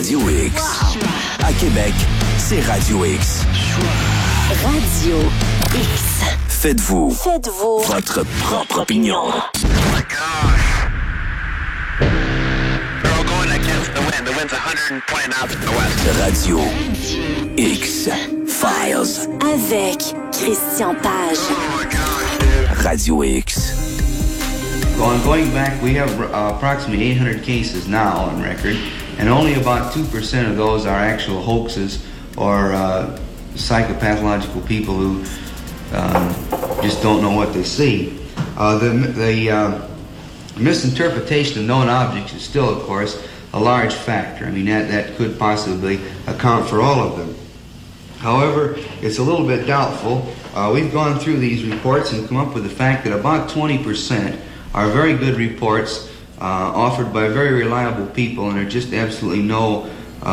Radio X. Wow. À Québec, c'est Radio X. Radio X. Faites-vous votre propre opinion. Oh my gosh. They're all going against the wind. The wind's 120 knots to the west. Radio X Files. Avec Christian Page. Oh my gosh, dude. Radio X. Going back, we have approximately 800 cases now on record, and only about 2% of those are actual hoaxes or psychopathological people who just don't know what they see. The misinterpretation of known objects is still, of course, a large factor. I mean, that could possibly account for all of them. However, it's a little bit doubtful. We've gone through these reports and come up with the fact that about 20% are very good reports offered by very reliable people, and there are just absolutely no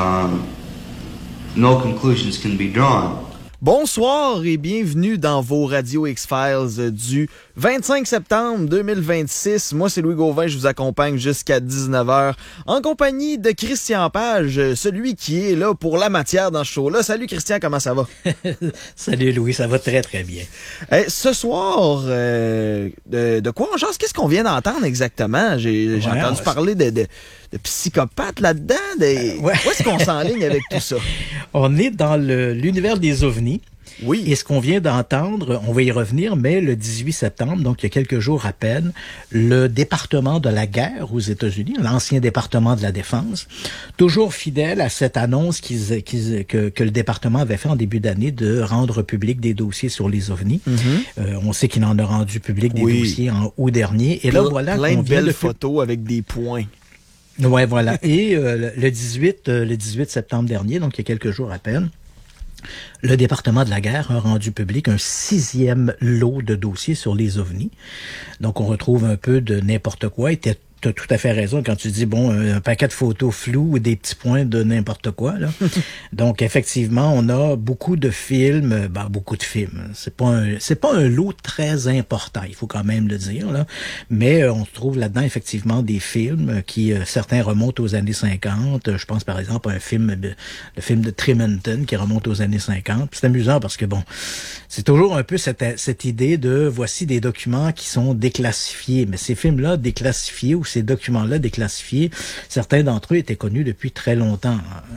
conclusions can be drawn. Bonsoir et bienvenue dans vos Radio X-Files du 25 septembre 2026. Moi, c'est Louis Gauvin, je vous accompagne jusqu'à 19h en compagnie de Christian Page, celui qui est là pour la matière dans ce show-là. Salut Christian, comment ça va? Salut Louis, ça va très très bien. Ce soir, de quoi on jase? Qu'est-ce qu'on vient d'entendre exactement? J'ai entendu parler de psychopathes là-dedans. Où est-ce qu'on s'enligne avec tout ça? On est dans l'univers des ovnis. Oui. Et ce qu'on vient d'entendre, on va y revenir, mais le 18 septembre, donc il y a quelques jours à peine, le département de la guerre aux États-Unis, l'ancien département de la défense, toujours fidèle à cette annonce que le département avait fait en début d'année de rendre public des dossiers sur les ovnis. Mm-hmm. On sait qu'il en a rendu public des dossiers en août dernier. Et là, voilà plein de belles photos avec des points. Ouais, voilà. Et le 18 septembre dernier, donc il y a quelques jours à peine, le département de la guerre a rendu public un 6e lot de dossiers sur les ovnis. Donc on retrouve un peu de n'importe quoi. Et t'as tout à fait raison quand tu dis, un paquet de photos floues ou des petits points de n'importe quoi, là. Donc, effectivement, on a beaucoup de films, beaucoup de films. C'est pas un lot très important, il faut quand même le dire, là. Mais on trouve là-dedans, effectivement, des films qui, certains remontent aux années 50. Je pense, par exemple, à le film de Tremonton qui remonte aux années 50. Puis c'est amusant parce que, c'est toujours un peu cette idée de, voici des documents qui sont déclassifiés. Mais ces films-là déclassifiés ou ces documents-là déclassifiés, certains d'entre eux étaient connus depuis très longtemps.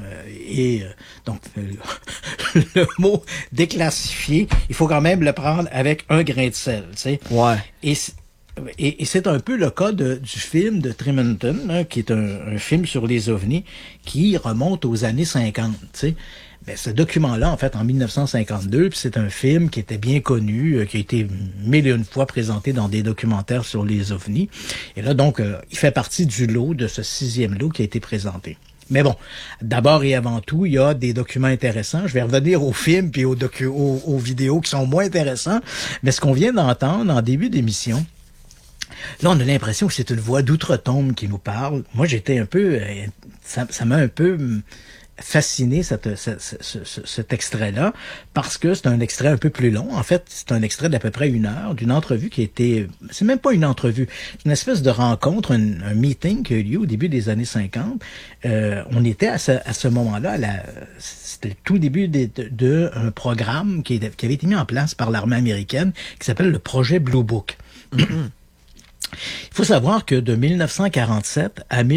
Donc, le mot déclassifié, il faut quand même le prendre avec un grain de sel, tu sais. Ouais. Et c'est un peu le cas du film de Tremonton, hein, qui est un film sur les ovnis, qui remonte aux années 50, tu sais. Ce document-là, en fait, en 1952, puis c'est un film qui était bien connu, qui a été 1001 fois présenté dans des documentaires sur les ovnis. Et là, donc, il fait partie du lot, de ce 6e lot qui a été présenté. Mais d'abord et avant tout, il y a des documents intéressants. Je vais revenir aux films puis aux vidéos qui sont moins intéressants. Mais ce qu'on vient d'entendre en début d'émission, là, on a l'impression que c'est une voix d'outre-tombe qui nous parle. Moi, j'étais un peu... ça m'a un peu fasciné cet extrait-là, parce que c'est un extrait un peu plus long. En fait, c'est un extrait d'à peu près 1 heure d'une entrevue qui a été... C'est même pas une entrevue, c'est une espèce de rencontre, un meeting qui a eu lieu au début des années 50. On était à ce moment-là, c'était le tout début de un programme qui avait été mis en place par l'armée américaine, qui s'appelle le projet Blue Book. Il faut savoir que de 1947 à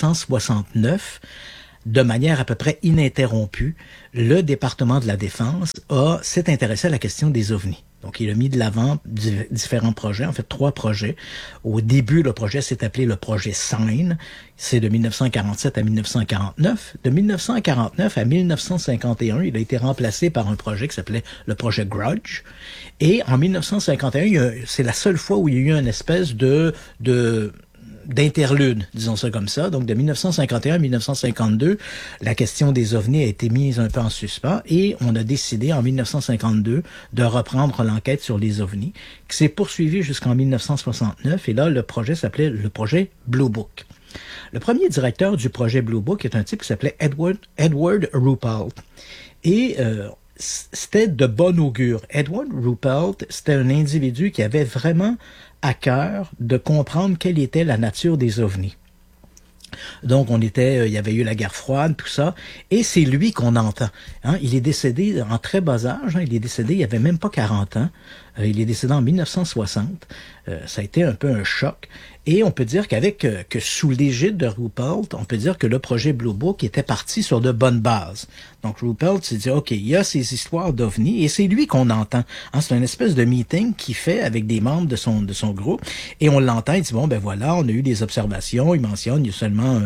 1969, de manière à peu près ininterrompue, le département de la Défense s'est intéressé à la question des ovnis. Donc, il a mis de l'avant différents projets, en fait 3 projets. Au début, le projet s'est appelé le projet Sign. C'est de 1947 à 1949. De 1949 à 1951, il a été remplacé par un projet qui s'appelait le projet Grudge. Et en 1951, c'est la seule fois où il y a eu une espèce d'interlude, disons ça comme ça. Donc, de 1951 à 1952, la question des ovnis a été mise un peu en suspens et on a décidé en 1952 de reprendre l'enquête sur les ovnis, qui s'est poursuivie jusqu'en 1969 et là, le projet s'appelait le projet Blue Book. Le premier directeur du projet Blue Book est un type qui s'appelait Edward Ruppelt. Et c'était de bon augure. Edward Ruppelt, c'était un individu qui avait vraiment à cœur de comprendre quelle était la nature des ovnis. Donc, il y avait eu la guerre froide, tout ça, et c'est lui qu'on entend. Hein? Il est décédé en très bas âge, hein? Il avait même pas 40 ans. Il est décédé en 1960. Ça a été un peu un choc. Et on peut dire que sous l'égide de Ruppelt, on peut dire que le projet Blue Book était parti sur de bonnes bases. Donc Ruppelt s'est dit, OK, il y a ces histoires d'OVNI et c'est lui qu'on entend. Hein, c'est une espèce de meeting qu'il fait avec des membres de son groupe et on l'entend, il dit, bon, ben voilà, on a eu des observations. Il mentionne, il y a seulement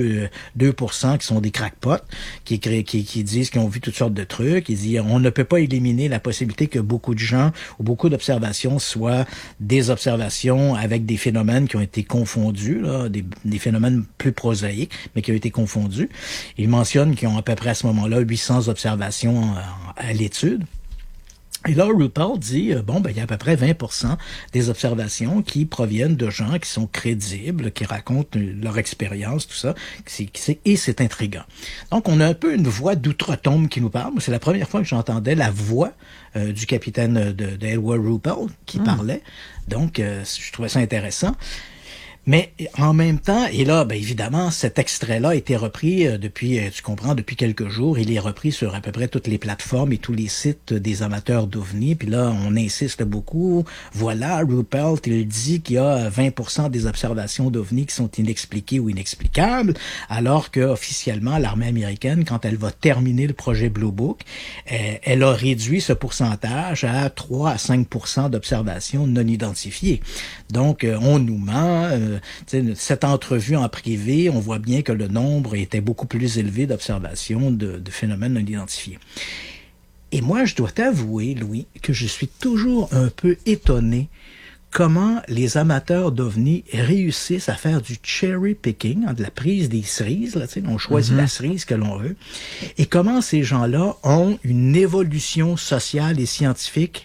2% qui sont des crackpots, qui disent qu'ils ont vu toutes sortes de trucs. Il dit, on ne peut pas éliminer la possibilité que beaucoup de gens ou beaucoup d'observations soient des observations avec des phénomènes qui ont été confondus, là, des phénomènes plus prosaïques, mais qui ont été confondus. Il mentionne qu'ils ont à peu près à ce moment-là 800 observations à l'étude. Et là, Ruppelt dit, il y a à peu près 20% des observations qui proviennent de gens qui sont crédibles, qui racontent leur expérience, tout ça, et c'est intriguant. Donc, on a un peu une voix d'outre-tombe qui nous parle. C'est la première fois que j'entendais la voix du capitaine de Edward Ruppelt qui parlait. Donc, je trouvais ça intéressant. Mais en même temps, et là, évidemment, cet extrait-là a été repris depuis quelques jours. Il est repris sur à peu près toutes les plateformes et tous les sites des amateurs d'OVNI. Puis là, on insiste beaucoup. Voilà, Ruppelt, il dit qu'il y a 20% des observations d'OVNI qui sont inexpliquées ou inexplicables, alors que officiellement, l'armée américaine, quand elle va terminer le projet Blue Book, elle a réduit ce pourcentage à 3 à 5% d'observations non identifiées. Donc, on nous ment. Cette entrevue en privé, on voit bien que le nombre était beaucoup plus élevé d'observations de phénomènes non identifiés. Et moi, je dois t'avouer, Louis, que je suis toujours un peu étonné comment les amateurs d'OVNI réussissent à faire du cherry picking, de la prise des cerises, là, on choisit la cerise que l'on veut, et comment ces gens-là ont une évolution sociale et scientifique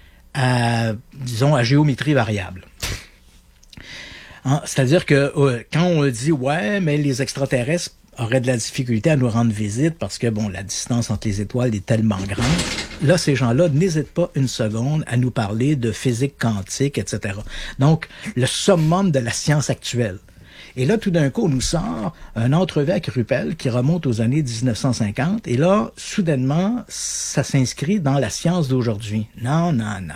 à géométrie variable. Hein, c'est-à-dire que quand on dit « ouais, mais les extraterrestres auraient de la difficulté à nous rendre visite parce que, la distance entre les étoiles est tellement grande », là, ces gens-là n'hésitent pas une seconde à nous parler de physique quantique, etc. Donc, le summum de la science actuelle. Et là, tout d'un coup, on nous sort un entrevue avec Ruppelt qui remonte aux années 1950. Et là, soudainement, ça s'inscrit dans la science d'aujourd'hui. Non.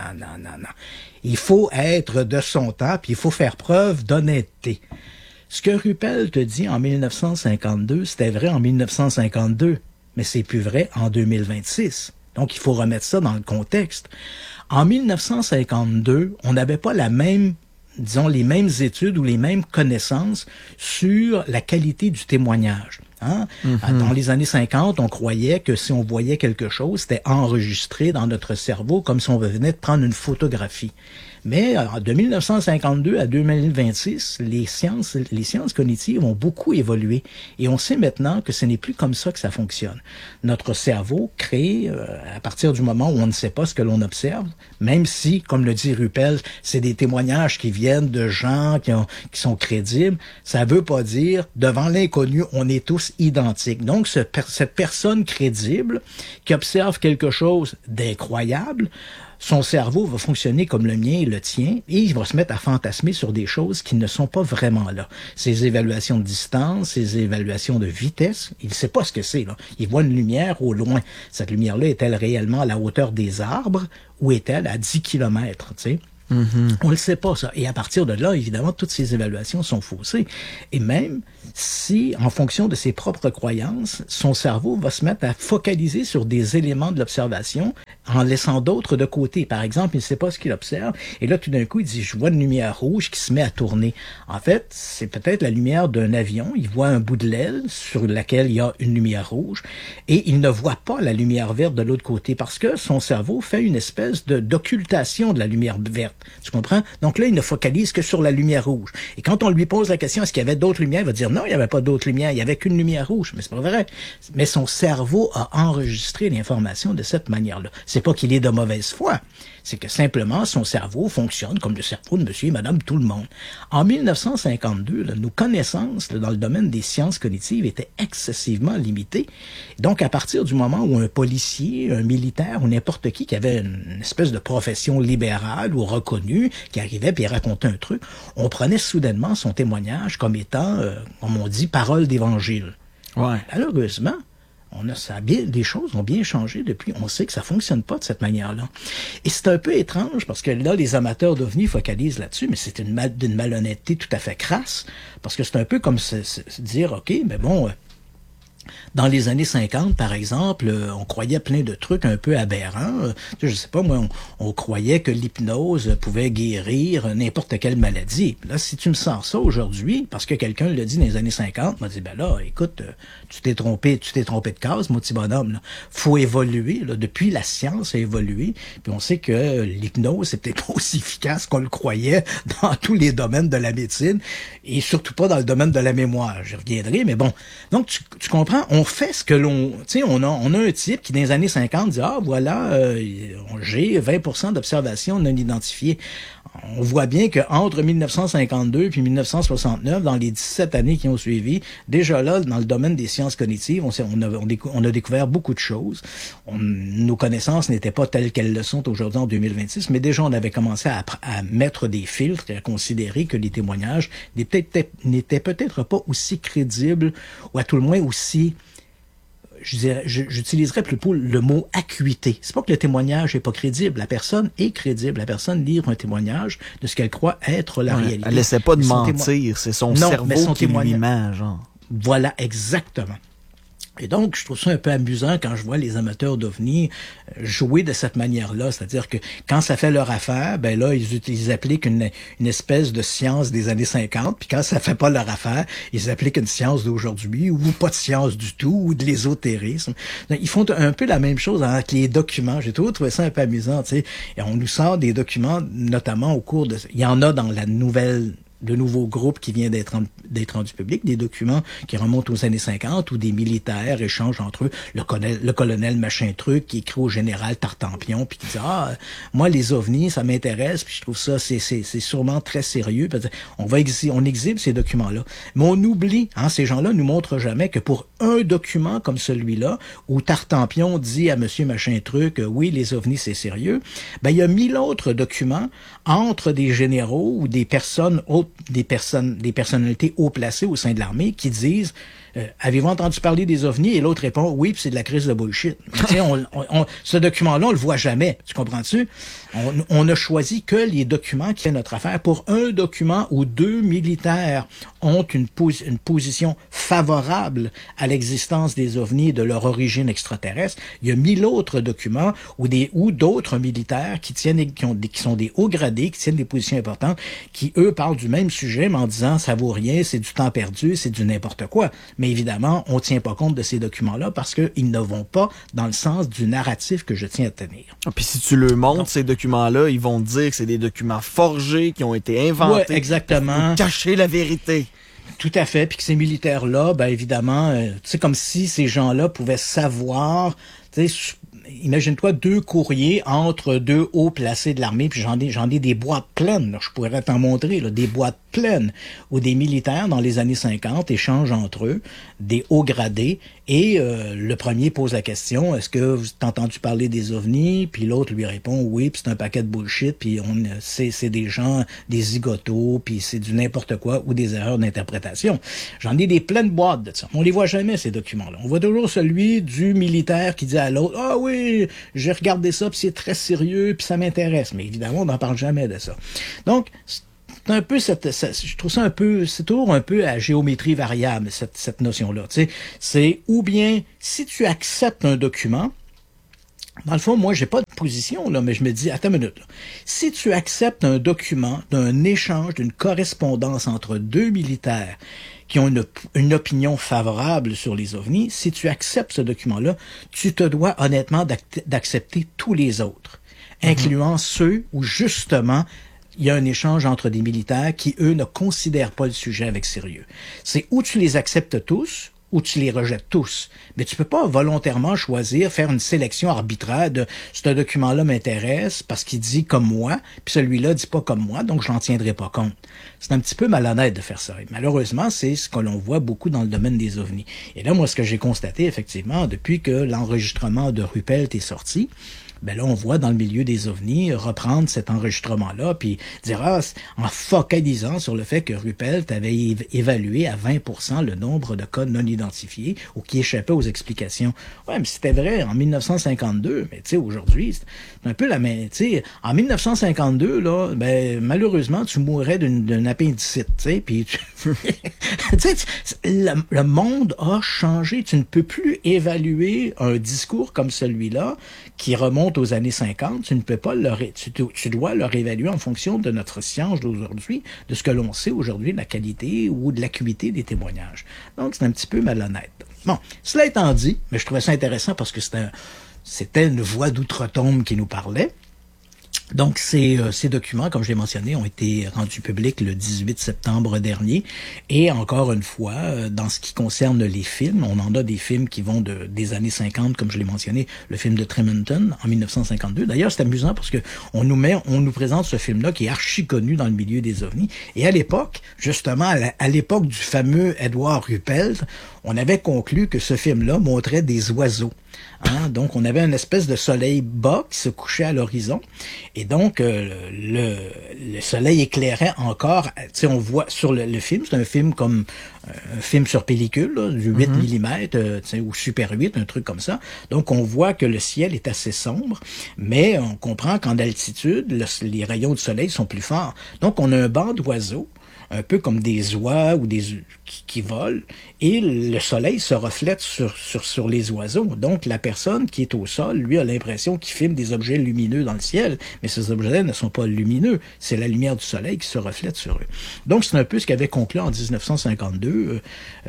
Il faut être de son temps, puis il faut faire preuve d'honnêteté. Ce que Ruppelt te dit en 1952, c'était vrai en 1952, mais c'est plus vrai en 2026. Donc, il faut remettre ça dans le contexte. En 1952, on n'avait pas les mêmes études ou les mêmes connaissances sur la qualité du témoignage. Hein? Dans les années 50, on croyait que si on voyait quelque chose, c'était enregistré dans notre cerveau comme si on venait de prendre une photographie. Mais de 1952 à 2026, les sciences cognitives ont beaucoup évolué et on sait maintenant que ce n'est plus comme ça que ça fonctionne. Notre cerveau crée, à partir du moment où on ne sait pas ce que l'on observe, même si, comme le dit Ruppelt, c'est des témoignages qui viennent de gens qui sont crédibles, ça veut pas dire, devant l'inconnu, on est tous identiques. Donc, cette personne crédible qui observe quelque chose d'incroyable, son cerveau va fonctionner comme le mien et le tien, et il va se mettre à fantasmer sur des choses qui ne sont pas vraiment là. Ces évaluations de distance, ces évaluations de vitesse, il ne sait pas ce que c'est, là. Il voit une lumière au loin. Cette lumière-là est-elle réellement à la hauteur des arbres ou est-elle à 10 km, tu sais? On le sait pas, ça. Et à partir de là, évidemment, toutes ces évaluations sont faussées. Et même si, en fonction de ses propres croyances, son cerveau va se mettre à focaliser sur des éléments de l'observation en laissant d'autres de côté. Par exemple, il ne sait pas ce qu'il observe. Et là, tout d'un coup, il dit, je vois une lumière rouge qui se met à tourner. En fait, c'est peut-être la lumière d'un avion. Il voit un bout de l'aile sur laquelle il y a une lumière rouge. Et il ne voit pas la lumière verte de l'autre côté parce que son cerveau fait une espèce d'occultation de la lumière verte. Tu comprends? Donc là, il ne focalise que sur la lumière rouge. Et quand on lui pose la question, est-ce qu'il y avait d'autres lumières? Il va dire non, il n'y avait pas d'autres lumières. Il n'y avait qu'une lumière rouge. Mais c'est pas vrai. Mais son cerveau a enregistré l'information de cette manière-là. C'est c'est pas qu'il est de mauvaise foi. C'est que simplement, son cerveau fonctionne comme le cerveau de monsieur et madame tout le monde. En 1952, là, nos connaissances là, dans le domaine des sciences cognitives étaient excessivement limitées. Donc, à partir du moment où un policier, un militaire ou n'importe qui avait une espèce de profession libérale ou reconnue, qui arrivait puis racontait un truc, on prenait soudainement son témoignage comme étant, comme on dit, parole d'évangile. Ouais. Malheureusement, les choses ont bien changé depuis. On sait que ça fonctionne pas de cette manière-là. Et c'est un peu étrange parce que là, les amateurs d'OVNI focalisent là-dessus, mais c'est d'une malhonnêteté tout à fait crasse parce que c'est un peu comme se dire, OK, mais bon, dans les années 50, par exemple, on croyait plein de trucs un peu aberrants. Je sais pas, moi, on croyait que l'hypnose pouvait guérir n'importe quelle maladie. Là, si tu me sors ça aujourd'hui, parce que quelqu'un l'a dit dans les années 50, m'a dit, ben là, écoute, tu t'es trompé de case, mon petit bonhomme. Là. Faut évoluer. Là. Depuis, la science a évolué. Puis on sait que l'hypnose, c'est peut-être pas aussi efficace qu'on le croyait dans tous les domaines de la médecine et surtout pas dans le domaine de la mémoire. J'y reviendrai, mais bon. Donc, tu comprends, on fait ce que l'on... Tu sais, on a un type qui, dans les années 50, dit « Ah, voilà, j'ai 20% d'observations non identifiées. » On voit bien qu'entre 1952 puis 1969, dans les 17 années qui ont suivi, déjà là, dans le domaine des sciences cognitives, on a découvert beaucoup de choses. Nos connaissances n'étaient pas telles qu'elles le sont aujourd'hui en 2026, mais déjà on avait commencé à mettre des filtres et à considérer que les témoignages n'étaient peut-être pas aussi crédibles, ou à tout le moins aussi... J'utiliserais plutôt le mot acuité. C'est pas que le témoignage est pas crédible. La personne est crédible. La personne livre un témoignage de ce qu'elle croit être la réalité. Elle essaie pas de mentir. C'est son cerveau qui lui ment, genre. Voilà, exactement. Et donc, je trouve ça un peu amusant quand je vois les amateurs d'OVNI jouer de cette manière-là. C'est-à-dire que quand ça fait leur affaire, ben là, ils appliquent une espèce de science des années 50, puis quand ça fait pas leur affaire, ils appliquent une science d'aujourd'hui, ou pas de science du tout, ou de l'ésotérisme. Donc, ils font un peu la même chose avec les documents. J'ai toujours trouvé ça un peu amusant, tu sais. Et on nous sort des documents, notamment au cours de... Il y en a dans le nouveau groupe qui vient d'être rendu public, des documents qui remontent aux années 50 où des militaires échangent entre eux, le colonel machin truc qui écrit au général Tartampion puis qui dit moi les ovnis ça m'intéresse puis je trouve ça c'est sûrement très sérieux. On exhibe ces documents-là, mais on oublie, ces gens-là nous montrent jamais que pour un document comme celui-là où Tartampion dit à monsieur machin truc oui les ovnis c'est sérieux, ben il y a 1000 autres documents entre des généraux ou des personnalités haut placées au sein de l'armée qui disent avez-vous entendu parler des ovnis? Et l'autre répond oui, puis c'est de la crise de bullshit. Ce document-là, on le voit jamais. Tu comprends-tu? On a choisi que les documents qui font notre affaire. Pour un document où 2 militaires ont une position favorable à l'existence des ovnis et de leur origine extraterrestre, il y a 1000 autres documents où d'autres militaires qui sont des hauts gradés, qui tiennent des positions importantes, qui, eux, parlent du même sujet, mais en disant ça vaut rien, c'est du temps perdu, c'est du n'importe quoi. Mais évidemment, on ne tient pas compte de ces documents-là parce qu'ils ne vont pas dans le sens du narratif que je tiens à tenir. Puis si tu le montres, ces documents-là, ils vont te dire que c'est des documents forgés qui ont été inventés. Ouais, exactement. Pour cacher la vérité. Tout à fait. Puis que ces militaires-là, ben évidemment, c'est comme si ces gens-là pouvaient savoir... Imagine-toi 2 courriers entre 2 hauts placés de l'armée, puis j'en ai des boîtes pleines, là, je pourrais t'en montrer, là, des boîtes pleines, où des militaires, dans les années 50, échangent entre eux, des hauts gradés, et le premier pose la question, est-ce que vous avez entendu parler des ovnis? Puis l'autre lui répond, oui, puis c'est un paquet de bullshit, puis c'est des gens, des zigotos, puis c'est du n'importe quoi, ou des erreurs d'interprétation. J'en ai des pleines boîtes de ça. On les voit jamais, ces documents-là. On voit toujours celui du militaire qui dit à l'autre, ah oui, j'ai regardé ça, puis c'est très sérieux, puis ça m'intéresse. Mais évidemment, on n'en parle jamais de ça. Donc, c'est un peu je trouve ça un peu, c'est toujours un peu à géométrie variable, cette notion-là. Tu sais, c'est ou bien, si tu acceptes un document, dans le fond, moi, j'ai pas de position, là, mais je me dis, attends une minute, là. Si tu acceptes un document d'un échange, d'une correspondance entre 2 militaires qui ont une opinion favorable sur les ovnis, si tu acceptes ce document-là, tu te dois honnêtement d'accepter tous les autres, incluant ceux où, justement, il y a un échange entre des militaires qui, eux, ne considèrent pas le sujet avec sérieux. C'est où tu les acceptes tous, ou tu les rejettes tous. Mais tu peux pas volontairement choisir, faire une sélection arbitraire de ce document-là m'intéresse parce qu'il dit comme moi, puis celui-là dit pas comme moi, donc je n'en tiendrai pas compte. C'est un petit peu malhonnête de faire ça. Et malheureusement, c'est ce que l'on voit beaucoup dans le domaine des ovnis. Et là, moi, ce que j'ai constaté, effectivement, depuis que l'enregistrement de Ruppelt est sorti, ben là, on voit dans le milieu des ovnis reprendre cet enregistrement-là, puis dire, en focalisant sur le fait que Ruppelt avait évalué à 20% le nombre de cas non identifiés ou qui échappaient aux explications. Ouais, mais c'était vrai en 1952, mais tu sais, aujourd'hui, c'est un peu la même, tu sais, en 1952, là, ben, malheureusement, tu mourrais d'une appendicite, tu sais, puis tu sais, le monde a changé. Tu ne peux plus évaluer un discours comme celui-là qui remonte aux années 50, tu ne peux pas tu dois le réévaluer en fonction de notre science d'aujourd'hui, de ce que l'on sait aujourd'hui de la qualité ou de l'acuité des témoignages. Donc, c'est un petit peu malhonnête. Bon, cela étant dit, mais je trouvais ça intéressant parce que c'était une voix d'outre-tombe qui nous parlait. Donc, ces documents, comme je l'ai mentionné, ont été rendus publics le 18 septembre dernier. Et encore une fois, dans ce qui concerne les films, on en a des films qui vont des années 50, comme je l'ai mentionné, le film de Tremonton en 1952. D'ailleurs, c'est amusant parce que on nous présente ce film-là qui est archi connu dans le milieu des ovnis. Et à l'époque, justement, à l'époque du fameux Edward Ruppelt, on avait conclu que ce film-là montrait des oiseaux. Hein? Donc, on avait une espèce de soleil bas qui se couchait à l'horizon. Et donc, le soleil éclairait encore. Tu sais, on voit sur le film, c'est un film comme un film sur pellicule, là, du 8 mm, ou Super 8, un truc comme ça. Donc, on voit que le ciel est assez sombre, mais on comprend qu'en altitude, les rayons du soleil sont plus forts. Donc, on a un banc d'oiseaux, un peu comme des oies ou qui volent, et le soleil se reflète sur les oiseaux. Donc, la personne qui est au sol, lui, a l'impression qu'il filme des objets lumineux dans le ciel, mais ces objets ne sont pas lumineux. C'est la lumière du soleil qui se reflète sur eux. Donc, c'est un peu ce qu'avait conclu en 1952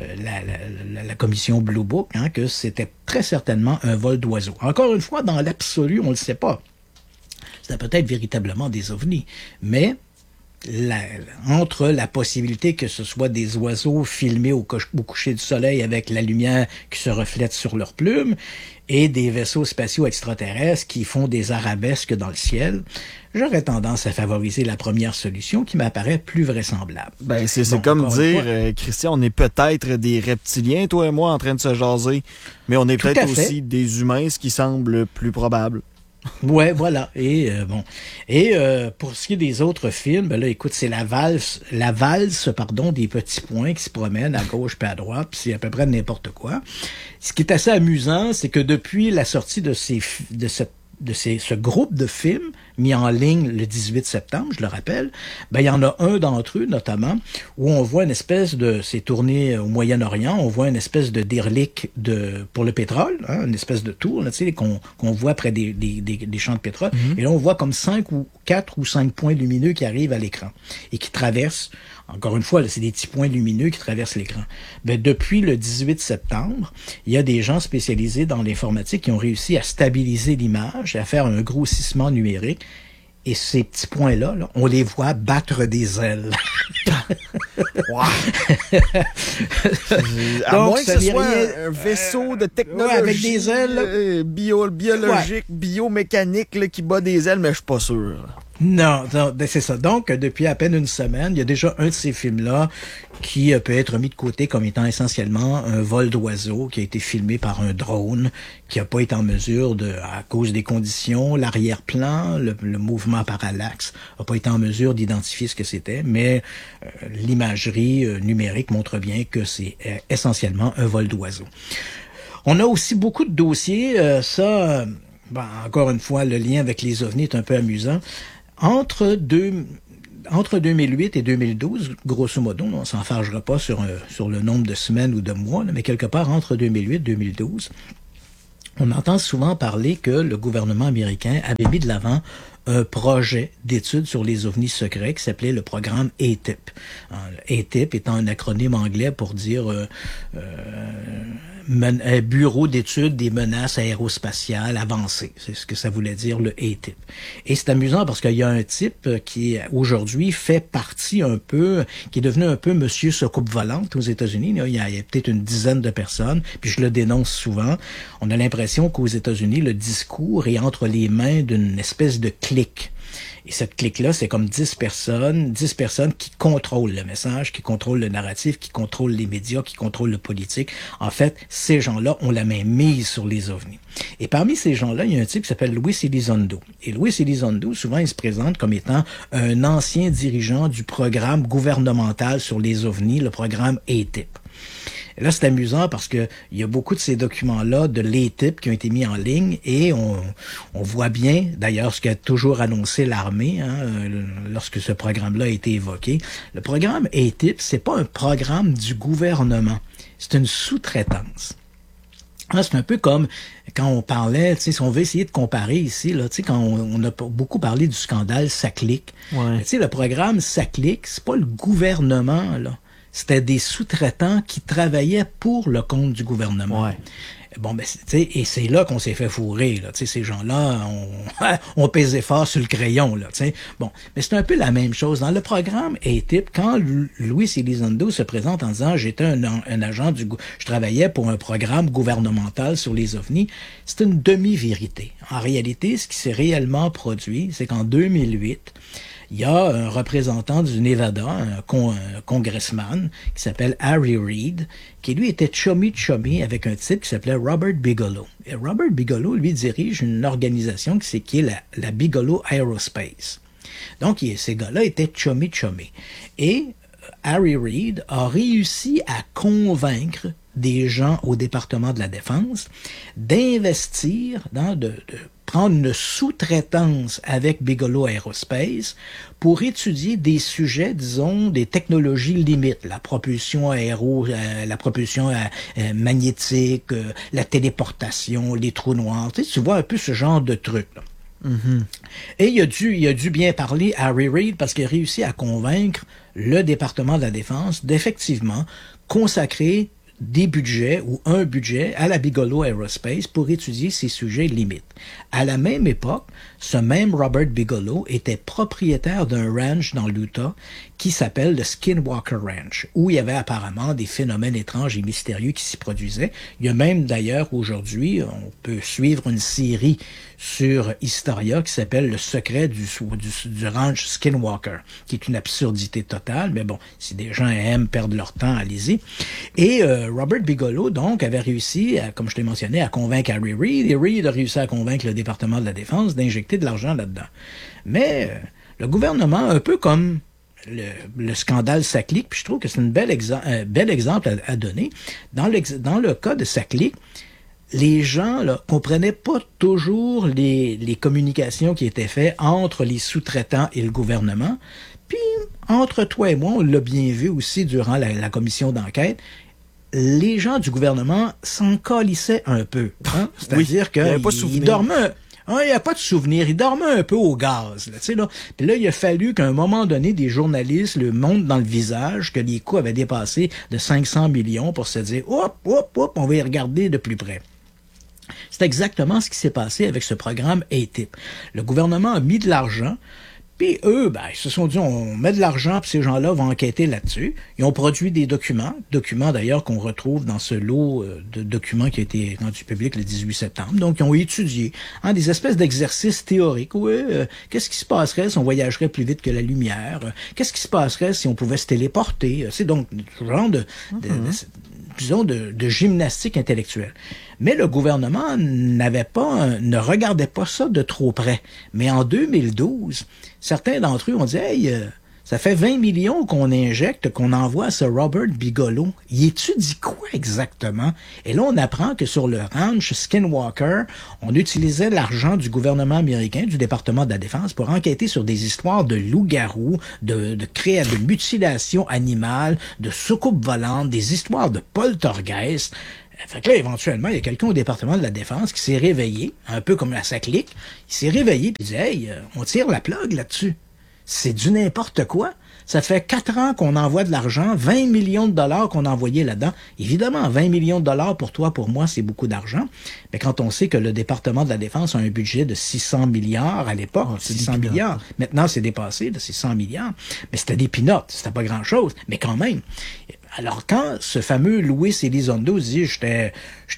la commission Blue Book, hein, que c'était très certainement un vol d'oiseaux. Encore une fois, dans l'absolu, on ne le sait pas. C'était peut-être véritablement des ovnis, mais entre la possibilité que ce soit des oiseaux filmés au coucher du soleil avec la lumière qui se reflète sur leurs plumes et des vaisseaux spatiaux extraterrestres qui font des arabesques dans le ciel, j'aurais tendance à favoriser la première solution qui m'apparaît plus vraisemblable. Ben, c'est comme dire, Christian, on est peut-être des reptiliens, toi et moi, en train de se jaser, mais on est peut-être aussi des humains, ce qui semble plus probable. Ouais, voilà. Et pour ce qui est des autres films, ben là, écoute, c'est la valse, des petits points qui se promènent à gauche puis à droite, puis c'est à peu près n'importe quoi. Ce qui est assez amusant, c'est que depuis la sortie de ce groupe de films mis en ligne le 18 septembre, je le rappelle, ben il y en a un d'entre eux notamment où on voit une espèce c'est tourné au Moyen-Orient, on voit une espèce de derlique pour le pétrole, hein, une espèce de tour là, tu sais, qu'on voit près des champs de pétrole, et là on voit comme 4 ou 5 points lumineux qui arrivent à l'écran et qui traversent. Encore une fois, là, c'est des petits points lumineux qui traversent l'écran. Ben, depuis le 18 septembre, il y a des gens spécialisés dans l'informatique qui ont réussi à stabiliser l'image et à faire un grossissement numérique. Et ces petits points-là, là, on les voit battre des ailes. À moins que ce soit un vaisseau de technologie avec des ailes biologique, biomécanique là, qui bat des ailes, mais je suis pas sûr. Non, c'est ça. Donc, depuis à peine une semaine, il y a déjà un de ces films-là qui peut être mis de côté comme étant essentiellement un vol d'oiseau qui a été filmé par un drone qui n'a pas été en mesure à cause des conditions, l'arrière-plan, le mouvement parallaxe, n'a pas été en mesure d'identifier ce que c'était, mais l'imagerie numérique montre bien que c'est essentiellement un vol d'oiseau. On a aussi beaucoup de dossiers, encore une fois, le lien avec les ovnis est un peu amusant. Entre 2008 et 2012, grosso modo, on s'en fargera pas sur le nombre de semaines ou de mois, mais quelque part entre 2008 et 2012, on entend souvent parler que le gouvernement américain avait mis de l'avant un projet d'étude sur les ovnis secrets qui s'appelait le programme ATIP. ATIP étant un acronyme anglais pour dire bureau d'études des menaces aérospatiales avancées. C'est ce que ça voulait dire, le ATIP. Et c'est amusant parce qu'il y a un type qui, aujourd'hui, fait partie un peu, qui est devenu un peu monsieur soucoupe volante aux États-Unis. Il y a peut-être une dizaine de personnes, puis je le dénonce souvent. On a l'impression qu'aux États-Unis, le discours est entre les mains d'une espèce de clique. Et cette clique-là, c'est comme 10 personnes qui contrôlent le message, qui contrôlent le narratif, qui contrôlent les médias, qui contrôlent le politique. En fait, ces gens-là ont la main mise sur les ovnis. Et parmi ces gens-là, il y a un type qui s'appelle Luis Elizondo. Et Luis Elizondo, souvent, il se présente comme étant un ancien dirigeant du programme gouvernemental sur les ovnis, le programme ATIP. Et là, c'est amusant parce que il y a beaucoup de ces documents-là de l'ATIP qui ont été mis en ligne et on voit bien, d'ailleurs, ce qu'a toujours annoncé l'armée lorsque ce programme-là a été évoqué. Le programme ATIP, c'est pas un programme du gouvernement, c'est une sous-traitance. C'est un peu comme quand on parlait, tu sais, si on veut essayer de comparer ici, là, tu sais, quand on a beaucoup parlé du scandale SACLIC. Ouais. Tu sais, le programme SACLIC, c'est pas le gouvernement, là. C'était des sous-traitants qui travaillaient pour le compte du gouvernement. Ouais. Bon, ben, tu sais, et c'est là qu'on s'est fait fourrer, là. Tu sais, ces gens-là, on pesait fort sur le crayon, là, tu sais. Bon, mais c'est un peu la même chose. Dans le programme ATIP, quand Luis Elizondo se présente en disant « J'étais un agent je travaillais pour un programme gouvernemental sur les ovnis », c'est une demi-vérité. En réalité, ce qui s'est réellement produit, c'est qu'en 2008, il y a un représentant du Nevada, un congressman, qui s'appelle Harry Reid, qui lui était chummy avec un type qui s'appelait Robert Bigelow. Et Robert Bigelow, lui, dirige une organisation qui est la Bigelow Aerospace. Donc, ces gars-là étaient chummy. Et Harry Reid a réussi à convaincre des gens au département de la Défense d'investir de prendre une sous-traitance avec Bigelow Aerospace pour étudier des sujets, disons, des technologies limites, la propulsion magnétique, la téléportation, les trous noirs. Tu vois un peu ce genre de trucs, là. Mm-hmm. Et il a dû bien parler à Harry Reid parce qu'il a réussi à convaincre le département de la Défense d'effectivement consacrer des budgets ou un budget à la Bigelow Aerospace pour étudier ces sujets limites. À la même époque, ce même Robert Bigelow était propriétaire d'un ranch dans l'Utah qui s'appelle le Skinwalker Ranch, où il y avait apparemment des phénomènes étranges et mystérieux qui s'y produisaient. Il y a même d'ailleurs aujourd'hui, on peut suivre une série sur Historia qui s'appelle Le secret du ranch Skinwalker, qui est une absurdité totale, mais bon, si des gens aiment perdre leur temps, allez-y. Et Robert Bigelow, donc, avait réussi, comme je t'ai mentionné, à convaincre Harry Reid, et Reid a réussi à convaincre le département de la Défense d'injecter de l'argent là-dedans. Mais le gouvernement, un peu comme le scandale SACLIC, puis je trouve que c'est un bel exemple à donner. Dans le cas de SACLIC, les gens là comprenaient pas toujours les communications qui étaient faites entre les sous-traitants et le gouvernement. Puis, entre toi et moi, on l'a bien vu aussi durant la commission d'enquête, les gens du gouvernement s'en calissaient un peu. Hein? C'est-à-dire qu'ils dormaient... Il n'y a pas de souvenir. Il dormait un peu au gaz. Là, tu sais, là. Puis là, il a fallu qu'à un moment donné, des journalistes le montrent dans le visage que les coûts avaient dépassé de 500 millions pour se dire « Hop, on va y regarder de plus près ». C'est exactement ce qui s'est passé avec ce programme ATIP. Le gouvernement a mis de l'argent, puis eux, ils se sont dit, on met de l'argent, puis ces gens-là vont enquêter là-dessus. Ils ont produit des documents d'ailleurs qu'on retrouve dans ce lot de documents qui a été rendu public le 18 septembre. Donc, ils ont étudié des espèces d'exercices théoriques. Qu'est-ce qui se passerait si on voyagerait plus vite que la lumière? Qu'est-ce qui se passerait si on pouvait se téléporter? C'est donc ce genre de gymnastique intellectuelle. Mais le gouvernement ne regardait pas ça de trop près. Mais en 2012, certains d'entre eux ont dit « Hey, ça fait 20 millions qu'on injecte, qu'on envoie à ce Robert Bigelow. Il étudie quoi exactement? » Et là, on apprend que sur le ranch Skinwalker, on utilisait l'argent du gouvernement américain, du département de la Défense, pour enquêter sur des histoires de loups-garous, de mutilation animale, de soucoupes volantes, des histoires de poltergeist. Fait que là, éventuellement, il y a quelqu'un au département de la Défense qui s'est réveillé, un peu comme à SACLIC. Il s'est réveillé et dit « Hey, on tire la plug là-dessus. C'est du n'importe quoi. » Ça fait 4 ans qu'on envoie de l'argent, 20 millions de dollars qu'on a envoyés là-dedans. Évidemment, 20 millions de dollars pour toi, pour moi, c'est beaucoup d'argent. Mais quand on sait que le département de la Défense a un budget de 600 milliards à l'époque, 600 milliards. Maintenant, c'est dépassé de 600 milliards. Mais c'était des peanuts, c'était pas grand-chose. Mais quand même. Alors, quand ce fameux Luis Elizondo dit « J'étais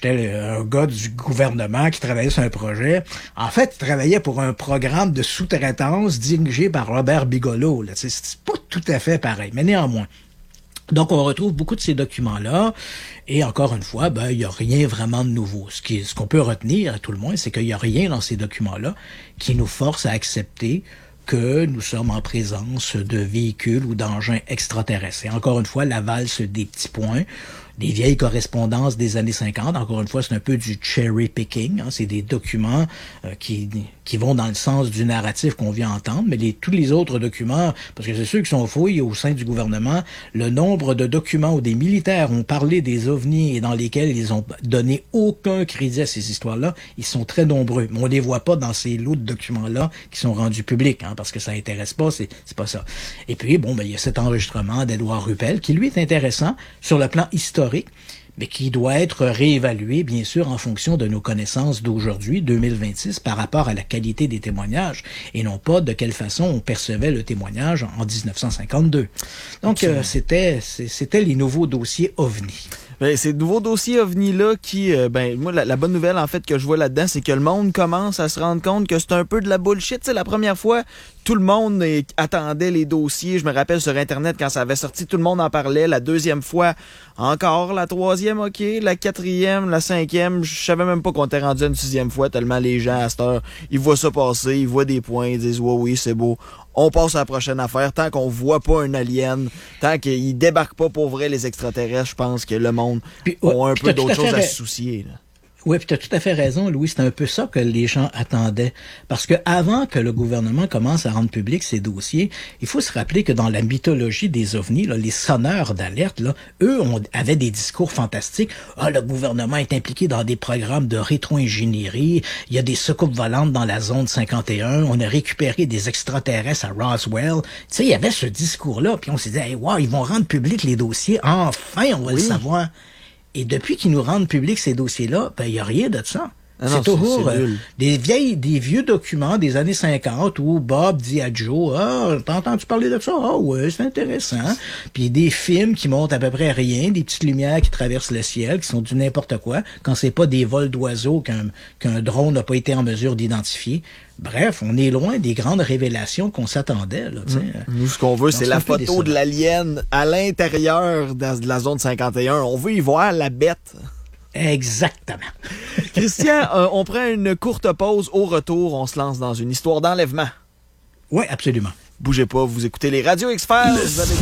un gars du gouvernement qui travaillait sur un projet », en fait, il travaillait pour un programme de sous-traitance dirigé par Robert Bigelow. Là. C'est pas tout à fait pareil, mais néanmoins. Donc, on retrouve beaucoup de ces documents-là, et encore une fois, il y a rien vraiment de nouveau. Ce qu'on peut retenir, à tout le moins, c'est qu'il y a rien dans ces documents-là qui nous force à accepter que nous sommes en présence de véhicules ou d'engins extraterrestres. Et encore une fois, la valse des petits points, des vieilles correspondances des années 50. Encore une fois, c'est un peu du cherry picking. Hein. C'est des documents qui vont dans le sens du narratif qu'on vient entendre, mais tous les autres documents, parce que c'est ceux qui sont fouillés au sein du gouvernement, le nombre de documents où des militaires ont parlé des ovnis et dans lesquels ils ont donné aucun crédit à ces histoires-là, ils sont très nombreux. Mais on les voit pas dans ces lots de documents-là qui sont rendus publics, hein, parce que ça intéresse pas, c'est pas ça. Et puis, il y a cet enregistrement d'Édouard Ruppel qui, lui, est intéressant sur le plan historique, mais qui doit être réévalué, bien sûr, en fonction de nos connaissances d'aujourd'hui, 2026, par rapport à la qualité des témoignages, et non pas de quelle façon on percevait le témoignage en 1952. Donc, c'était les nouveaux dossiers OVNI. Ben, ces nouveaux dossiers OVNI-là qui, moi, la bonne nouvelle, en fait, que je vois là-dedans, c'est que le monde commence à se rendre compte que c'est un peu de la bullshit. Tu sais, la première fois, tout le monde attendait les dossiers. Je me rappelle sur Internet, quand ça avait sorti, tout le monde en parlait. La deuxième fois, encore. La troisième, OK. La quatrième, la cinquième, je savais même pas qu'on était rendu à une sixième fois, tellement les gens, à cette heure, ils voient ça passer, ils voient des points, ils disent « oui, c'est beau ». On passe à la prochaine affaire. Tant qu'on voit pas un alien, tant qu'ils débarquent pas pour vrai les extraterrestres, je pense que le monde a un peu d'autres choses à se soucier. Là. Oui, puis tu as tout à fait raison, Louis. C'est un peu ça que les gens attendaient. Parce que avant que le gouvernement commence à rendre public ces dossiers, il faut se rappeler que dans la mythologie des ovnis, là, les sonneurs d'alerte, là, eux avaient des discours fantastiques. Ah, le gouvernement est impliqué dans des programmes de rétro-ingénierie. Il y a des soucoupes volantes dans la zone 51. On a récupéré des extraterrestres à Roswell. Tu sais, il y avait ce discours-là. Puis on s'est dit, hey, wow, ils vont rendre public les dossiers. Enfin, on va le savoir. Et depuis qu'ils nous rendent publics ces dossiers-là, il n'y a rien de ça. C'est toujours des vieux documents des années 50 où Bob dit à Joe, « Ah, t'as entendu parler de ça? Ah ouais, c'est intéressant. » Puis des films qui montrent à peu près rien, des petites lumières qui traversent le ciel, qui sont du n'importe quoi, quand c'est pas des vols d'oiseaux qu'un drone n'a pas été en mesure d'identifier. Bref, on est loin des grandes révélations qu'on s'attendait. Là, Nous, ce qu'on veut, c'est la photo de l'alien à l'intérieur de la zone 51. On veut y voir la bête. Exactement. Christian, on prend une courte pause. Au retour, on se lance dans une histoire d'enlèvement. Oui, absolument. Bougez pas, vous écoutez les Radio X-Files.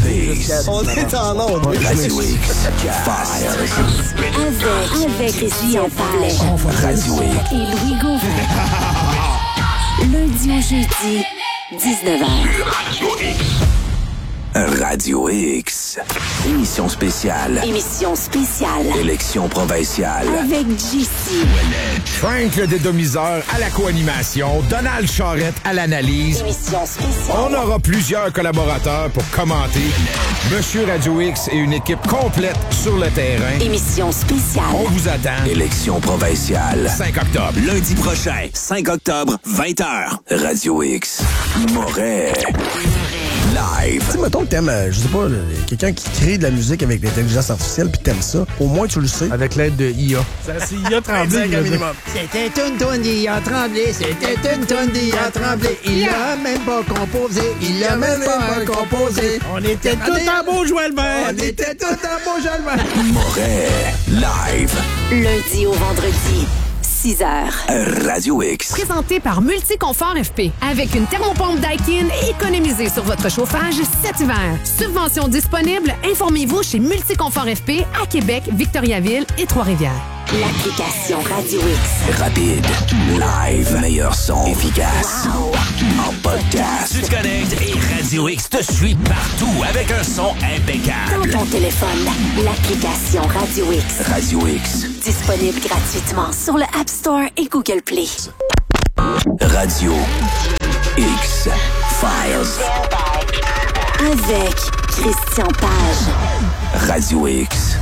On est en onde. Radio X-Files. Avec Christian Palais. Radio X. Et Louis Gauvin. Lundi au jeudi, 19h. Radio X. Radio X. Émission spéciale. Émission spéciale. Élection provinciale. Avec JC. Frank le dédomiseur à la co-animation. Donald Charrette à l'analyse. Émission spéciale. On aura plusieurs collaborateurs pour commenter. Monsieur Radio X et une équipe complète sur le terrain. Émission spéciale. On vous attend. Élection provinciale. 5 octobre. Lundi prochain, 5 octobre, 20h. Radio X. Moret. Live. Tu sais, mettons que t'aimes, je sais pas, quelqu'un qui crée de la musique avec l'intelligence artificielle puis t'aimes ça, au moins tu le sais. Avec l'aide de IA. Ça, c'est IA Tremblay. C'était une tonne d'IA Tremblay, c'était une tonne d'IA Tremblay. Il l'a même pas composé, il l'a même pas composé. On était tout en beau Joël-Vert. On était tout en beau Joël-Vert. Moret. Live. Lundi au vendredi. 6h. Radio X. Présenté par Multiconfort FP. Avec une thermopompe Daikin, économisez sur votre chauffage cet hiver. Subvention disponible, informez-vous chez Multiconfort FP à Québec, Victoriaville et Trois-Rivières. L'application Radio X. Rapide. Live. Meilleur son. Efficace. Wow. En podcast. Tu te connectes et Radio X te suit partout avec un son impeccable. Dans ton téléphone, l'application Radio X. Radio X. Disponible gratuitement sur le App Store et Google Play. Radio X Files. avec Christian Page. Radio X.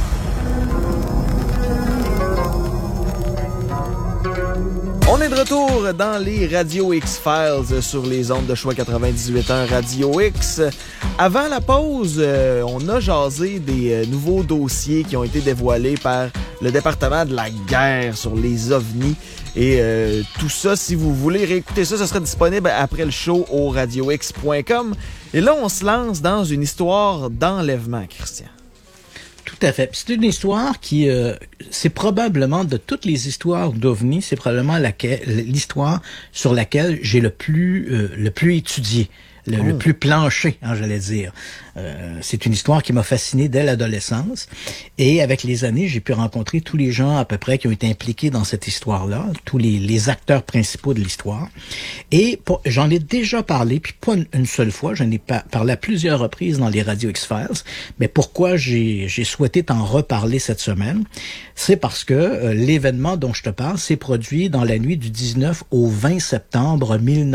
On est de retour dans les Radio X-Files sur les ondes de Choix 98.1 Radio X. Avant la pause, on a jasé des nouveaux dossiers qui ont été dévoilés par le département de la guerre sur les ovnis. Et tout ça, si vous voulez réécouter ça, ce sera disponible après le show au radiox.com. Et là, on se lance dans une histoire d'enlèvement, Christian. Tout à fait. C'est une histoire qui, c'est probablement de toutes les histoires d'OVNI, c'est probablement l'histoire sur laquelle j'ai le plus étudié. Le plus planché, hein, j'allais dire. C'est une histoire qui m'a fasciné dès l'adolescence. Et avec les années, j'ai pu rencontrer tous les gens à peu près qui ont été impliqués dans cette histoire-là, tous les acteurs principaux de l'histoire. Et j'en ai déjà parlé, puis pas une seule fois, j'en ai parlé à plusieurs reprises dans les Radio X-Files. Mais pourquoi j'ai souhaité t'en reparler cette semaine? C'est parce que l'événement dont je te parle s'est produit dans la nuit du 19 au 20 septembre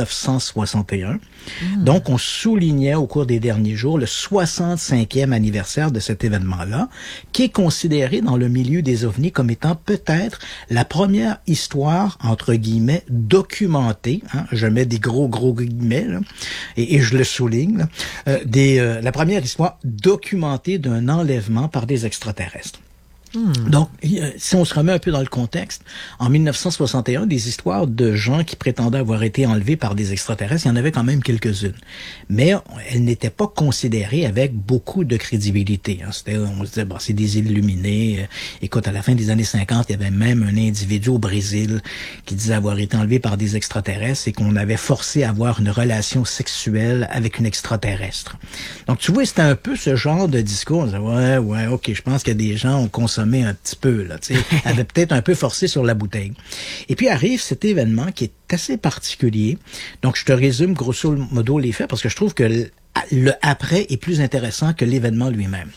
1961. Donc, on soulignait au cours des derniers jours le 65e anniversaire de cet événement-là, qui est considéré dans le milieu des ovnis comme étant peut-être la première histoire, entre guillemets, documentée, hein, je mets des gros guillemets, là, et je le souligne, là, la première histoire documentée d'un enlèvement par des extraterrestres. Donc, si on se remet un peu dans le contexte, en 1961, des histoires de gens qui prétendaient avoir été enlevés par des extraterrestres, il y en avait quand même quelques-unes. Mais elles n'étaient pas considérées avec beaucoup de crédibilité. Hein. On se disait, bon, c'est des illuminés. Écoute, à la fin des années 50, il y avait même un individu au Brésil qui disait avoir été enlevé par des extraterrestres et qu'on avait forcé à avoir une relation sexuelle avec une extraterrestre. Donc, tu vois, c'était un peu ce genre de discours. On disait, ouais, ok, je pense qu'il y a des gens ont consommé un petit peu, là, tu sais, avait peut-être un peu forcé sur la bouteille. Et puis arrive cet événement qui est assez particulier. Donc, je te résume grosso modo les faits parce que je trouve que le après est plus intéressant que l'événement lui-même.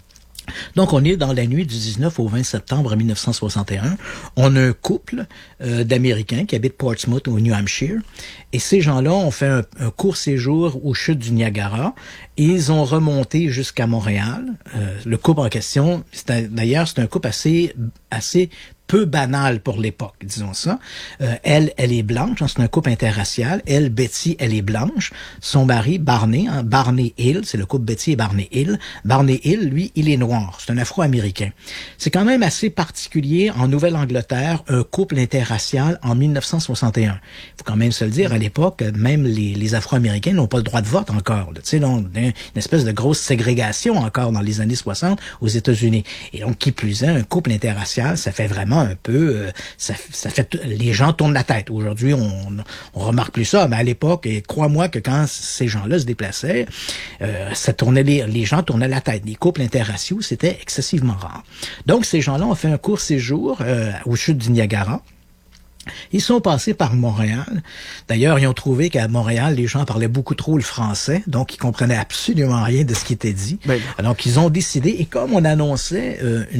Donc, on est dans la nuit du 19 au 20 septembre 1961. On a un couple d'Américains qui habitent Portsmouth au New Hampshire. Et ces gens-là ont fait un court séjour aux chutes du Niagara. Et ils ont remonté jusqu'à Montréal. Le couple en question, d'ailleurs, c'est un couple assez peu banal pour l'époque, disons ça. Elle est blanche, hein, c'est un couple interracial. Elle, Betty, elle est blanche. Son mari, Barney, hein, Barney Hill, c'est le couple Betty et Barney Hill. Barney Hill, lui, il est noir. C'est un Afro-Américain. C'est quand même assez particulier en Nouvelle-Angleterre, un couple interracial en 1961. Il faut quand même se le dire, à l'époque, même les Afro-Américains n'ont pas le droit de vote encore. Tu sais, donc, une espèce de grosse ségrégation encore dans les années 60 aux États-Unis. Et donc, qui plus est, un couple interracial, ça fait vraiment un peu, ça fait, les gens tournent la tête. Aujourd'hui, on remarque plus ça, mais à l'époque, et crois-moi que quand ces gens-là se déplaçaient, ça tournait les gens tournaient la tête. Les couples interraciaux, c'était excessivement rare. Donc, ces gens-là ont fait un court séjour aux chutes du Niagara. Ils sont passés par Montréal. D'ailleurs, ils ont trouvé qu'à Montréal, les gens parlaient beaucoup trop le français, donc ils comprenaient absolument rien de ce qui était dit. Donc, ils ont décidé, et comme on annonçait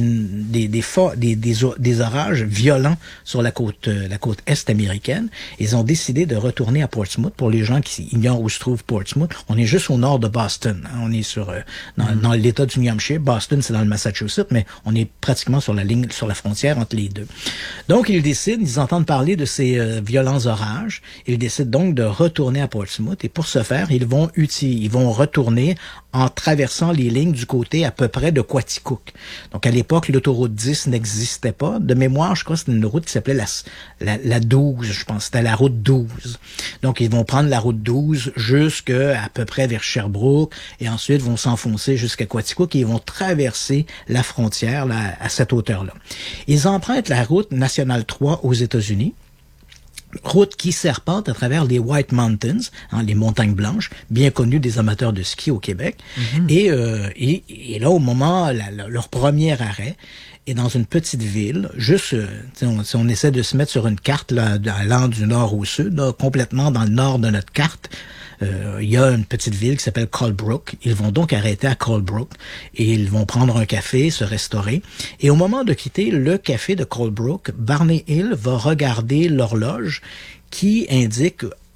des orages violents sur la côte est américaine, ils ont décidé de retourner à Portsmouth. Pour les gens qui ignorent où se trouve Portsmouth, on est juste au nord de Boston. Hein. On est dans l'État du New Hampshire. Boston, c'est dans le Massachusetts, mais on est pratiquement sur la frontière entre les deux. Donc, ils entendent parler de ces violents orages. Ils décident donc de retourner à Portsmouth et pour ce faire, ils vont retourner en traversant les lignes du côté à peu près de Quaticook. Donc à l'époque, l'autoroute 10 n'existait pas. De mémoire, je crois que c'était une route qui s'appelait la 12, je pense. C'était la route 12. Donc ils vont prendre la route 12 jusqu'à peu près vers Sherbrooke et ensuite vont s'enfoncer jusqu'à Quaticook et ils vont traverser la frontière là, à cette hauteur-là. Ils empruntent la route nationale 3 aux États-Unis. Route qui serpente à travers les White Mountains, hein, les montagnes blanches, bien connues des amateurs de ski au Québec. Mm-hmm. Et là, au moment, leur premier arrêt est dans une petite ville, juste, si on essaie de se mettre sur une carte là, allant du nord au sud, là, complètement dans le nord de notre carte, il y a une petite ville qui s'appelle Colebrook. Ils vont donc arrêter à Colebrook et ils vont prendre un café, se restaurer. Et au moment de quitter le café de Colebrook, Barney Hill va regarder l'horloge qui indique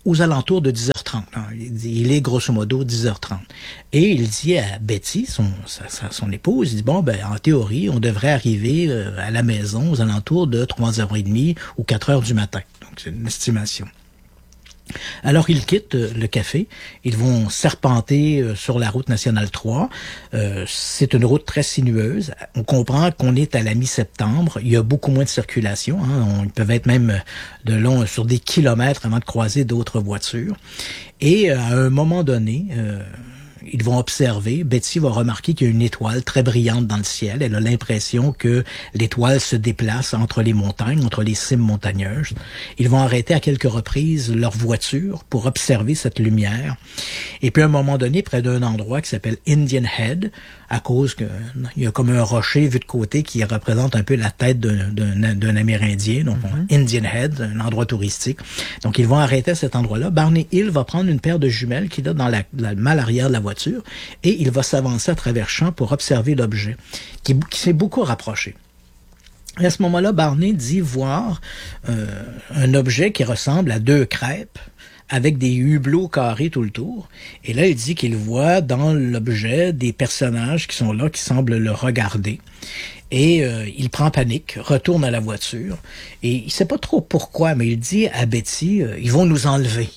aux alentours de 10h30. Hein. Il est grosso modo 10h30. Et il dit à Betty, son épouse, il dit, bon, ben, en théorie, on devrait arriver à la maison aux alentours de 3h30 ou 4h du matin. Donc, c'est une estimation. Alors, ils quittent le café. Ils vont serpenter sur la route nationale 3. C'est une route très sinueuse. On comprend qu'on est à la mi-septembre. Il y a beaucoup moins de circulation. Hein. Ils peuvent être même de long sur des kilomètres avant de croiser d'autres voitures. Et à un moment donné, ils vont observer, Betty va remarquer qu'il y a une étoile très brillante dans le ciel. Elle a l'impression que l'étoile se déplace entre les montagnes, entre les cimes montagneuses. Ils vont arrêter à quelques reprises leur voiture pour observer cette lumière. Et puis à un moment donné, près d'un endroit qui s'appelle Indian Head, à cause que il y a comme un rocher vu de côté qui représente un peu la tête d'un Amérindien, donc Indian Head, un endroit touristique. Donc ils vont arrêter à cet endroit-là. Barney Hill va prendre une paire de jumelles qu'il a dans la malle arrière de la voiture et il va s'avancer à travers champs pour observer l'objet qui s'est beaucoup rapproché. Et à ce moment-là, Barney dit voir un objet qui ressemble à 2 crêpes avec des hublots carrés tout le tour. Et là, il dit qu'il voit dans l'objet des personnages qui sont là, qui semblent le regarder. Et il prend panique, retourne à la voiture. Et il sait pas trop pourquoi, mais il dit à Betty, ils vont nous enlever.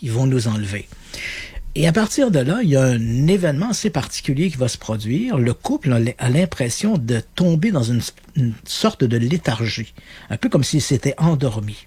Et à partir de là, il y a un événement assez particulier qui va se produire. Le couple a l'impression de tomber dans une sorte de léthargie, un peu comme s'ils s'étaient endormis.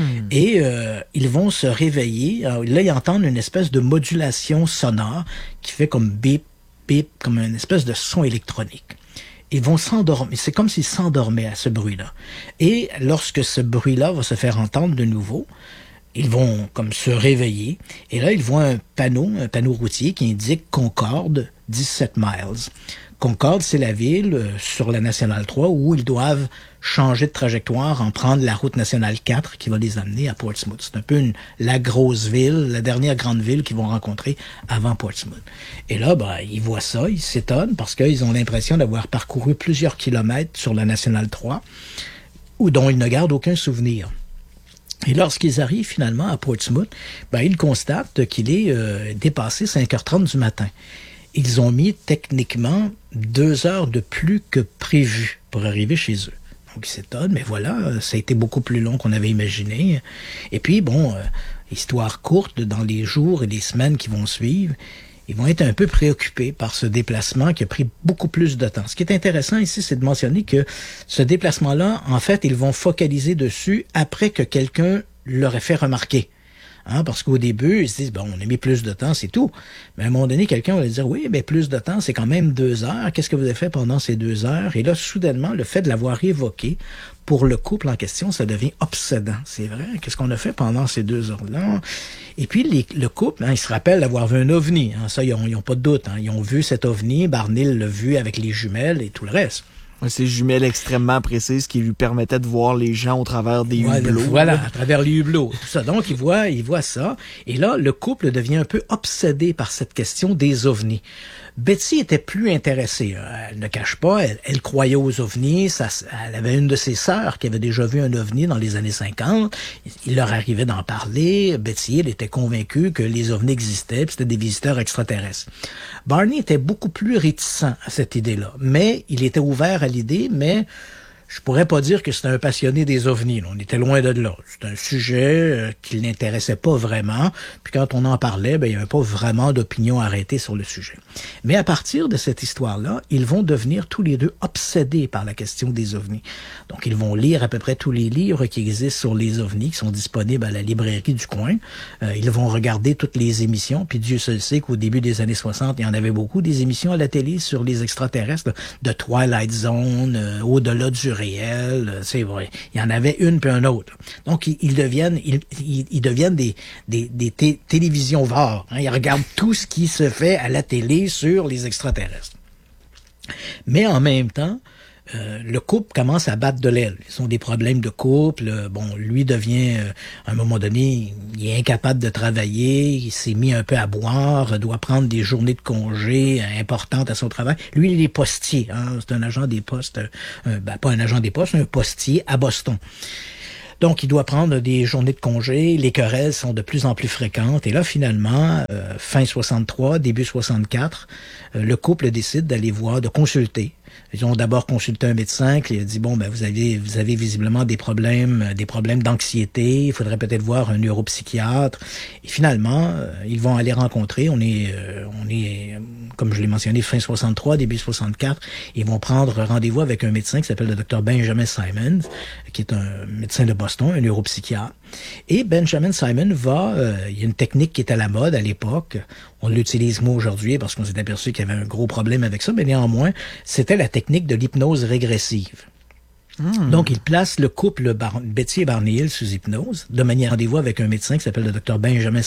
Et ils vont se réveiller. Alors, là, ils entendent une espèce de modulation sonore qui fait comme bip, bip, comme une espèce de son électronique. Ils vont s'endormir. C'est comme s'ils s'endormaient à ce bruit-là. Et lorsque ce bruit-là va se faire entendre de nouveau, ils vont comme se réveiller. Et là, ils voient un panneau routier qui indique Concorde, 17 miles. Concorde, c'est la ville sur la Nationale 3 où ils doivent changer de trajectoire en prendre la route nationale 4 qui va les amener à Portsmouth. C'est un peu la grosse ville, la dernière grande ville qu'ils vont rencontrer avant Portsmouth. Et là, ils voient ça, ils s'étonnent parce qu'ils ont l'impression d'avoir parcouru plusieurs kilomètres sur la Nationale 3 dont ils ne gardent aucun souvenir. Et lorsqu'ils arrivent finalement à Portsmouth, ils constatent qu'il est dépassé 5h30 du matin. Ils ont mis techniquement 2 heures de plus que prévu pour arriver chez eux. Donc ils s'étonnent, mais voilà, ça a été beaucoup plus long qu'on avait imaginé. Et puis, histoire courte, dans les jours et les semaines qui vont suivre, ils vont être un peu préoccupés par ce déplacement qui a pris beaucoup plus de temps. Ce qui est intéressant ici, c'est de mentionner que ce déplacement-là, en fait, ils vont focaliser dessus après que quelqu'un leur ait fait remarquer. Parce qu'au début, ils se disent, on a mis plus de temps, c'est tout. Mais à un moment donné, quelqu'un va dire, oui, plus de temps, c'est quand même 2 heures. Qu'est-ce que vous avez fait pendant ces 2 heures? Et là, soudainement, le fait de l'avoir évoqué, pour le couple en question, ça devient obsédant. C'est vrai, qu'est-ce qu'on a fait pendant ces 2 heures-là? Et puis, le couple, ils se rappellent d'avoir vu un ovni. Ça, ils n'ont pas de doute. Ils ont vu cet ovni, Barney l'a vu avec les jumelles et tout le reste. Ces jumelles extrêmement précises qui lui permettaient de voir les gens au travers des hublots. Voilà, à travers les hublots. Tout ça. Donc, il voit ça. Et là, le couple devient un peu obsédé par cette question des ovnis. Betty était plus intéressée. Elle ne cache pas, elle croyait aux ovnis. Elle avait une de ses sœurs qui avait déjà vu un ovni dans les années 50. Il leur arrivait d'en parler. Betty, elle était convaincue que les ovnis existaient, puis c'était des visiteurs extraterrestres. Barney était beaucoup plus réticent à cette idée-là. Mais il était ouvert à l'idée, mais je pourrais pas dire que c'était un passionné des ovnis. On était loin de là. C'est un sujet qui l'intéressait pas vraiment. Puis quand on en parlait, il y avait pas vraiment d'opinion arrêtée sur le sujet. Mais à partir de cette histoire-là, ils vont devenir tous les deux obsédés par la question des ovnis. Donc, ils vont lire à peu près tous les livres qui existent sur les ovnis, qui sont disponibles à la librairie du coin. Ils vont regarder toutes les émissions. Puis Dieu seul sait qu'au début des années 60, il y en avait beaucoup, des émissions à la télé sur les extraterrestres, de Twilight Zone, Au-delà du réel, c'est vrai. Il y en avait une puis un autre. Donc, ils deviennent des télévisions vares. Ils regardent tout ce qui se fait à la télé sur les extraterrestres. Mais en même temps, le couple commence à battre de l'aile. Ils ont des problèmes de couple. Lui devient, à un moment donné, il est incapable de travailler. Il s'est mis un peu à boire, doit prendre des journées de congé importantes à son travail. Lui, il est postier. C'est un agent des postes, pas un agent des postes, un postier à Boston. Donc, il doit prendre des journées de congé. Les querelles sont de plus en plus fréquentes. Et là, finalement, fin 63, début 64, le couple décide d'aller voir, de consulter. Ils ont d'abord consulté un médecin qui a dit, bon, ben, vous avez visiblement des problèmes d'anxiété. Il faudrait peut-être voir un neuropsychiatre. Et finalement, ils vont aller rencontrer. On est, comme je l'ai mentionné, fin 63, début 64. Ils vont prendre rendez-vous avec un médecin qui s'appelle le Dr. Benjamin Simons, qui est un médecin de Boston, un neuropsychiatre. Et Benjamin Simon il y a une technique qui est à la mode à l'époque. On l'utilise moins aujourd'hui parce qu'on s'est aperçu qu'il y avait un gros problème avec ça, mais néanmoins, c'était la technique de l'hypnose régressive. Donc, il place le couple Betty et Barney Hill sous hypnose, de manière rendez-vous avec un médecin qui s'appelle le Dr. Benjamin